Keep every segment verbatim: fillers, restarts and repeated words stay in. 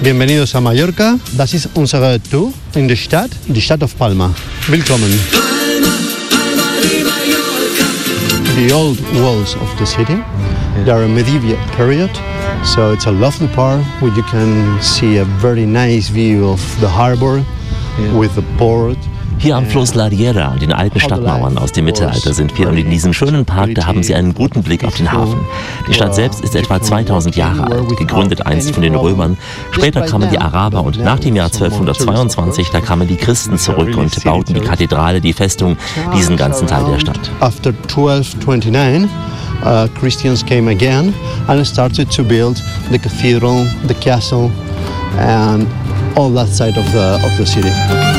Bienvenidos a Mallorca. Das ist unsere Tour in der Stadt, die Stadt of Palma. Willkommen. The old walls of the city, they are a medieval period, so it's a lovely part where you can see a very nice view of the harbor with the port. Hier am Fluss Ladiera und den alten Stadtmauern aus dem Mittelalter sind wir und in diesem schönen Park, da haben Sie einen guten Blick auf den Hafen. Die Stadt selbst ist etwa zweitausend Jahre alt, gegründet einst von den Römern. Später kamen die Araber und nach dem Jahr zwölfhundertzweiundzwanzig, da kamen die Christen zurück und bauten die Kathedrale, die Festung, diesen ganzen Teil der Stadt. After twelve twenty-nine, uh, Christians came again and started to build the cathedral, the castle and all that side of the of the city.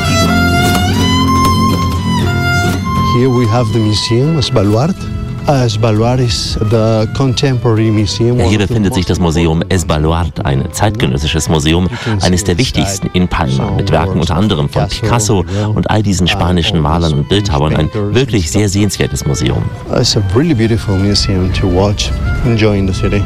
Here we have the museum, Esbaluart. Esbaluart is the contemporary museum. Ja, hier befindet sich das Museum Esbaluart, ein zeitgenössisches Museum, eines der wichtigsten in Palma, mit Werken unter anderem von Picasso und all diesen spanischen Malern und Bildhauern. Ein wirklich sehr sehenswertes Museum. It's a really beautiful museum to watch, enjoying the city.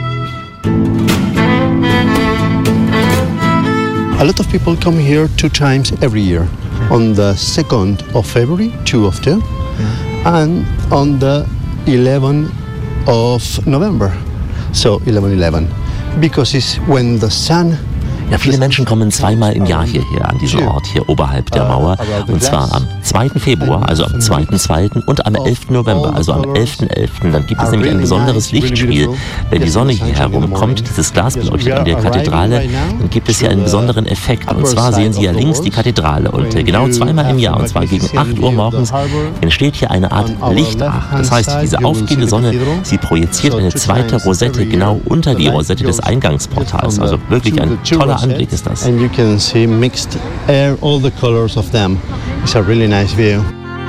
A lot of people come here two times every year. On the second of February, two of two, yeah. And on the eleventh of November, so eleven eleven, because it's when the sun. Ja, viele Menschen kommen zweimal im Jahr hierher, an diesen Ort hier oberhalb der Mauer. Und zwar am zweiten Februar, also am zweiten zweiten und am elften November, also am elften elften Dann gibt es nämlich ein besonderes Lichtspiel. Wenn die Sonne hier herumkommt, dieses Glasbeleuchtet an der Kathedrale, dann gibt es hier einen besonderen Effekt. Und zwar sehen Sie ja links die Kathedrale. Und genau zweimal im Jahr, und zwar gegen acht Uhr morgens, entsteht hier eine Art Lichtach. Das heißt, diese aufgehende Sonne, sie projiziert eine zweite Rosette genau unter die Rosette des Eingangsportals. Also wirklich ein toller Anblick ist das. And you can see mixed air, all the colors of them. It's a really nice view.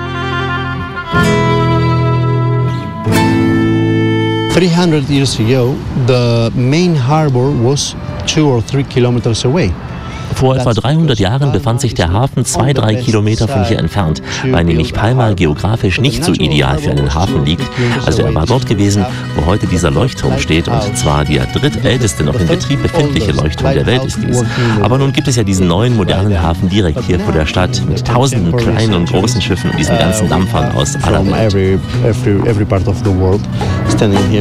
three hundred years ago, the main harbor was two or three kilometers away. Vor etwa dreihundert Jahren befand sich der Hafen zwei, drei Kilometer von hier entfernt, weil nämlich Palma geografisch nicht so ideal für einen Hafen liegt. Also er war dort gewesen, wo heute dieser Leuchtturm steht, und zwar der drittälteste noch in Betrieb befindliche Leuchtturm der Welt ist dies. Aber nun gibt es ja diesen neuen modernen Hafen direkt hier vor der Stadt mit tausenden kleinen und großen Schiffen und diesen ganzen Dampfern aus aller Welt.